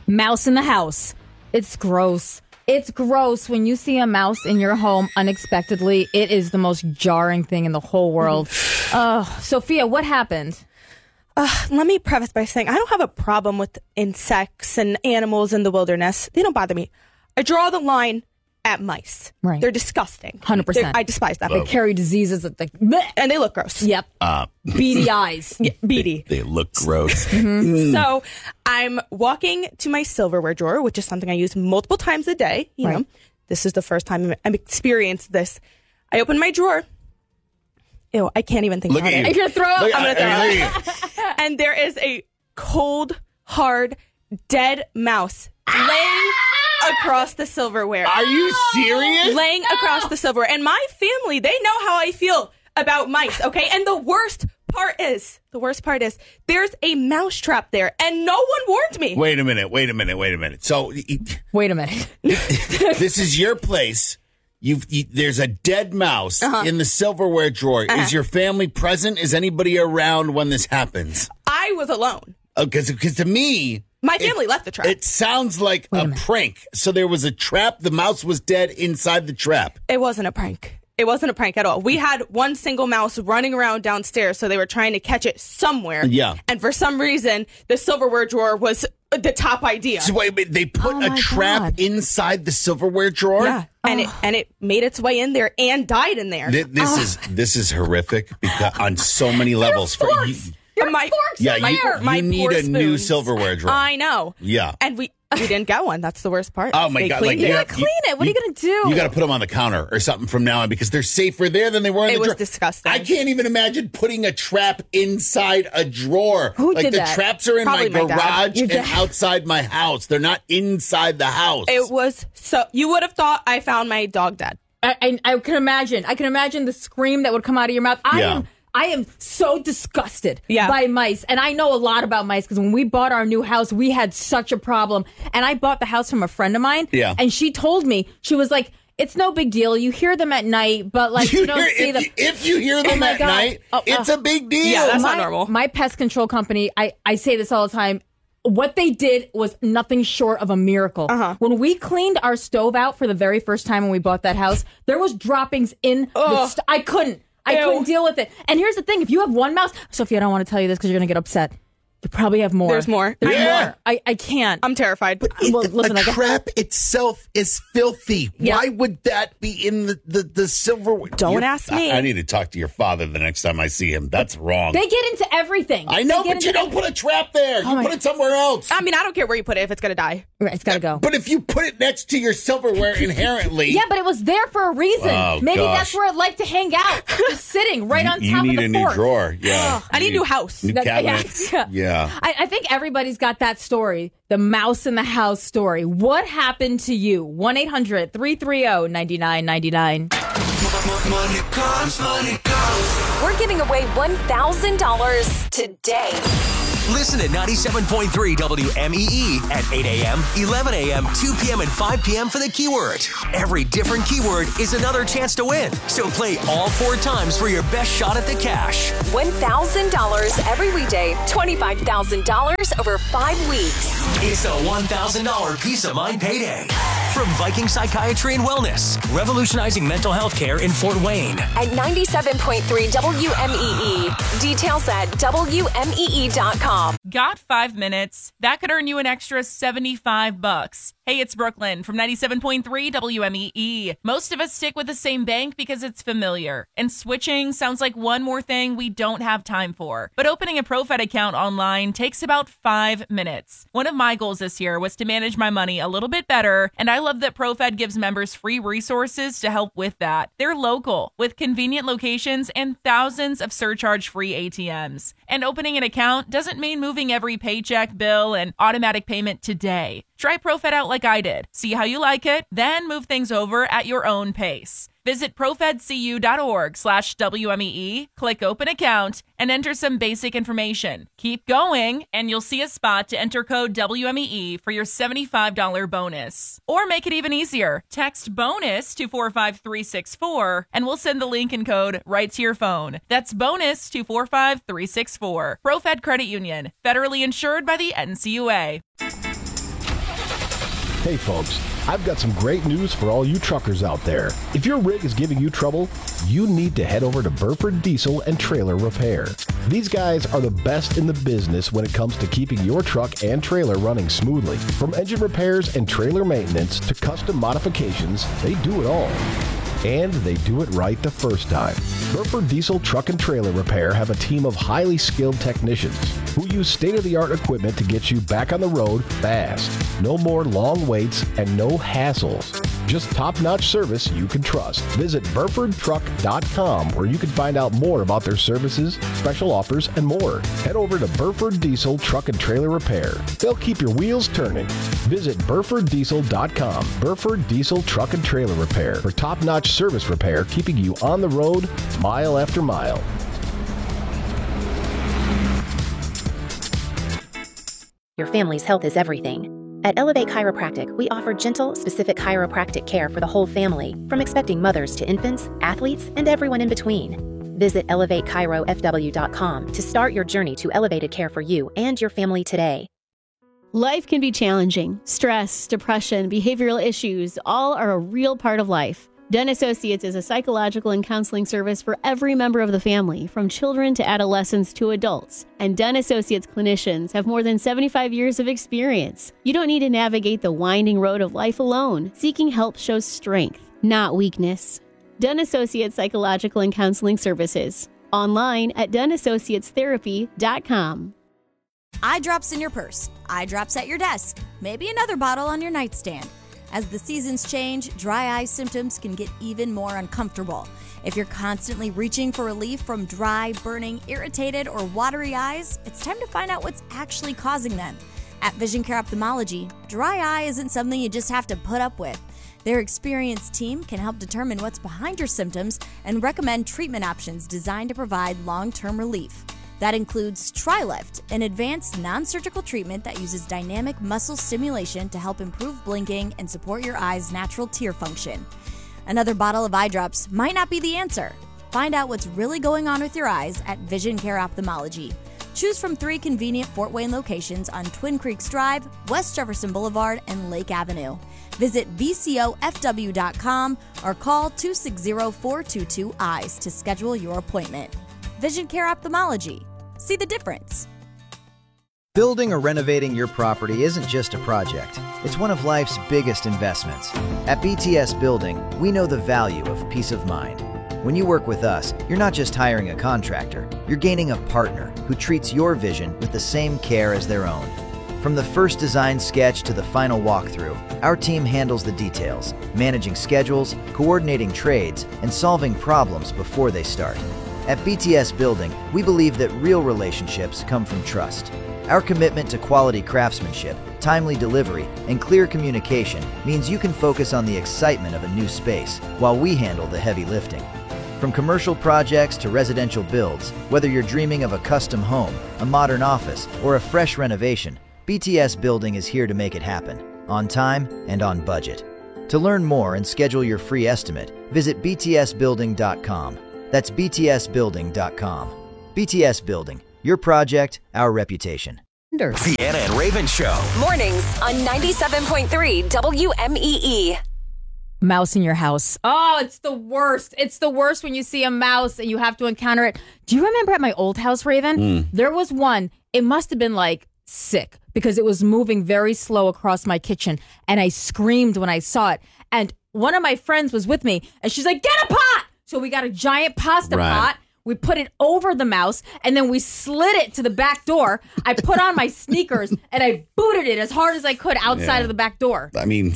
Mouse in the house. It's gross. It's gross when you see a mouse in your home unexpectedly. It is the most jarring thing in the whole world. Sophia, what happened? Let me preface by saying I don't have a problem with insects and animals in the wilderness. They don't bother me. I draw the line at mice. Right. They're disgusting. 100%. I despise them. They carry diseases that And they look gross. Yep. Beady eyes. Yeah, beady. They look gross. So I'm walking to my silverware drawer, which is something I use multiple times a day. You know, this is the first time I've experienced this. I open my drawer. Ew, I can't even think Look about at it. you. Are you going to throw up? I'm going to throw up. And there is a cold, hard, dead mouse laying across the silverware. Are you serious? Laying across the silverware. And my family, they know how I feel about mice, okay? And the worst part is, there's a mouse trap there, and no one warned me. Wait a minute. So, Wait a minute. this is your place. There's a dead mouse in the silverware drawer. Is your family present? Is anybody around when this happens? I was alone. Because to me, My family left the trap. it sounds like a prank. So there was a trap. The mouse was dead inside the trap. It wasn't a prank. It wasn't a prank at all. We had one single mouse running around downstairs, so they were trying to catch it somewhere. Yeah. And for some reason, the silverware drawer was the top idea. So wait, they put a trap God. inside the silverware drawer? Yeah. And it made its way in there and died in there. This is horrific because on so many levels. My forks Yeah, in my ear. you need poor a new spoons. silverware drawer. I know. Yeah. And we didn't get one. That's the worst part. Oh, my They God, cleaned like, it. yeah. Clean it. What are you going to do? You got to put them on the counter or something from now on because they're safer there than they were in It the was drawer. disgusting. I can't even imagine putting a trap inside a drawer. Who like did the that? traps are in Probably my my dad. garage Your and dad. outside my house. They're not inside the house. It was so. You would have thought I found my dog dead. I can imagine. I can imagine the scream that would come out of your mouth. I am so disgusted by mice. And I know a lot about mice because when we bought our new house, we had such a problem. And I bought the house from a friend of mine. Yeah. And she told me, she was like, it's no big deal. You hear them at night, but like you don't see them. If you hear them my at God. night, it's a big deal. Yeah, that's not normal. My pest control company, I say this all the time. What they did was nothing short of a miracle. When we cleaned our stove out for the very first time when we bought that house, there was droppings in the I couldn't deal with it. And here's the thing. If you have one mouse, Sophia, I don't want to tell you this because you're going to get upset. You probably have more. There's more. There's Yeah. more. I can't. I'm terrified. Well, listen, a trap itself is filthy. Yeah. Why would that be in the silverware? Don't ask me. I need to talk to your father the next time I see him. That's wrong. They get into everything. I know, They get but you into don't put a trap there. You put it somewhere else. I mean, I don't care where you put it if it's going to die. Right, it's got to go. But if you put it next to your silverware inherently. Yeah, but it was there for a reason. Oh, Maybe gosh. that's where it liked to hang out, just sitting right on top of the You need a new fork. drawer. Yeah. I need a new house. New That- cabinets. Yeah. I think everybody's got that story, the mouse in the house story. What happened to you? 1-800-330-9999. Money comes. We're giving away $1,000 today. Listen at 97.3 WMEE at 8 a.m., 11 a.m., 2 p.m., and 5 p.m. for the keyword. Every different keyword is another chance to win. So play all 4 times for your best shot at the cash. $1,000 every weekday, $25,000 over 5 weeks. It's a $1,000 Peace of Mind payday. From Viking Psychiatry and Wellness, revolutionizing mental health care in Fort Wayne. At 97.3 WMEE. Details at WMEE.com. Got 5 minutes? That could earn you an extra $75. Hey, it's Brooklyn from 97.3 WMEE. Most of us stick with the same bank because it's familiar. And switching sounds like one more thing we don't have time for. But opening a ProFed account online takes about 5 minutes. One of my goals this year was to manage my money a little bit better, and I love that ProFed gives members free resources to help with that. They're local, with convenient locations and thousands of surcharge-free ATMs. And opening an account doesn't mean moving every paycheck, bill, and automatic payment today. Try ProFed out like I did. See how you like it, then move things over at your own pace. Visit profedcu.org/WMEE, click open account, and enter some basic information. Keep going, and you'll see a spot to enter code WMEE for your $75 bonus. Or make it even easier. Text BONUS to 45364, and we'll send the link and code right to your phone. That's BONUS to 45364. ProFed Credit Union, federally insured by the NCUA. Hey folks, I've got some great news for all you truckers out there. If your rig is giving you trouble, you need to head over to Burford Diesel and Trailer Repair. These guys are the best in the business when it comes to keeping your truck and trailer running smoothly. From engine repairs and trailer maintenance to custom modifications, they do it all. And they do it right the first time. Burford Diesel Truck and Trailer Repair have a team of highly skilled technicians who use state-of-the-art equipment to get you back on the road fast. No more long waits and no hassles. Just top-notch service you can trust. Visit BurfordTruck.com where you can find out more about their services, special offers, and more. Head over to Burford Diesel Truck and Trailer Repair. They'll keep your wheels turning. Visit BurfordDiesel.com. Burford Diesel Truck and Trailer Repair for top-notch service repair, keeping you on the road mile after mile. Your family's health is everything. At Elevate Chiropractic, we offer gentle, specific chiropractic care for the whole family, from expecting mothers to infants, athletes, and everyone in between. Visit ElevateChiroFW.com to start your journey to elevated care for you and your family today. Life can be challenging. Stress, depression, behavioral issues, all are a real part of life. Den Associates is a psychological and counseling service for every member of the family, from children to adolescents to adults. And Den Associates clinicians have more than 75 years of experience. You don't need to navigate the winding road of life alone. Seeking help shows strength, not weakness. Den Associates Psychological and Counseling Services. Online at denassociatestherapy.com. Eye drops in your purse, eye drops at your desk, maybe another bottle on your nightstand. As the seasons change, dry eye symptoms can get even more uncomfortable. If you're constantly reaching for relief from dry, burning, irritated, or watery eyes, it's time to find out what's actually causing them. At Vision Care Ophthalmology, dry eye isn't something you just have to put up with. Their experienced team can help determine what's behind your symptoms and recommend treatment options designed to provide long-term relief. That includes TriLift, an advanced non-surgical treatment that uses dynamic muscle stimulation to help improve blinking and support your eye's natural tear function. Another bottle of eye drops might not be the answer. Find out what's really going on with your eyes at Vision Care Ophthalmology. Choose from 3 convenient Fort Wayne locations on Twin Creeks Drive, West Jefferson Boulevard, and Lake Avenue. Visit VCOFW.com or call 260-422-EYES to schedule your appointment. Vision Care Ophthalmology. See the difference. Building or renovating your property isn't just a project. It's one of life's biggest investments. At BTS Building, we know the value of peace of mind. When you work with us, you're not just hiring a contractor, you're gaining a partner who treats your vision with the same care as their own. From the first design sketch to the final walkthrough, our team handles the details, managing schedules, coordinating trades, and solving problems before they start. At BTS Building, we believe that real relationships come from trust. Our commitment to quality craftsmanship, timely delivery, and clear communication means you can focus on the excitement of a new space while we handle the heavy lifting. From commercial projects to residential builds, whether you're dreaming of a custom home, a modern office, or a fresh renovation, BTS Building is here to make it happen, on time and on budget. To learn more and schedule your free estimate, visit btsbuilding.com. That's btsbuilding.com. BTS Building. Your project, our reputation. The Anna and Raven Show. Mornings on 97.3 WMEE. Mouse in your house. Oh, it's the worst. It's the worst when you see a mouse and you have to encounter it. Do you remember at my old house, Raven? There was one. It must have been like sick because it was moving very slow across my kitchen. And I screamed when I saw it. And one of my friends was with me and she's like, get a pot! So we got a giant pasta pot. We put it over the mouse, and then we slid it to the back door. I put on my sneakers, and I booted it as hard as I could outside of the back door. I mean,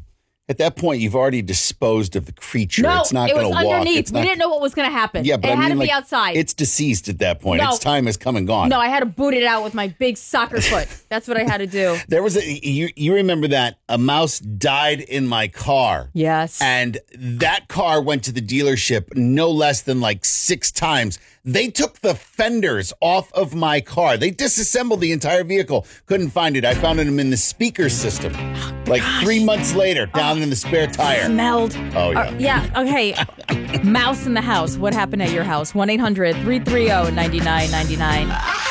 at that point, you've already disposed of the creature. No, it's not it was going to walk. underneath. We didn't know what was going to happen. Yeah, but it I had mean, to be outside. It's deceased at that point. No. Its time has come and gone. No, I had to boot it out with my big soccer foot. That's what I had to do. There was you remember that a mouse died in my car. Yes. And that car went to the dealership no less than like 6 times. They took the fenders off of my car. They disassembled the entire vehicle. Couldn't find it. I found them in the speaker system. Like 3 months later, down in the spare tire. Smelled. Oh, yeah. Yeah, okay. Mouse in the house. What happened at your house? 1-800-330-9999.